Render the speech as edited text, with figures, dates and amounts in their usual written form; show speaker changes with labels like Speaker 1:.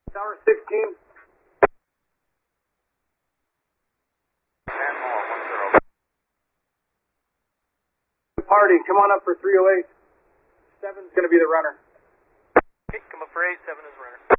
Speaker 1: Tower 16. Party, come on up for 308. 7's going to be the runner.
Speaker 2: Okay, come up for 8, 7 is runner.